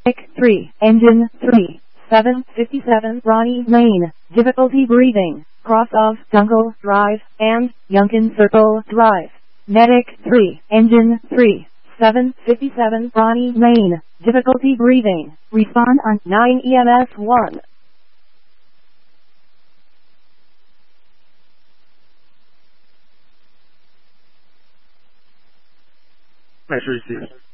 3, Engine 3, 757 Ronnie Lane, difficulty breathing, cross of Dungle Drive, and Yunkin Circle Drive. Medic 3, Engine 3, 757 Ronnie Lane, difficulty breathing, respond on 9 EMS 1. 麦世系。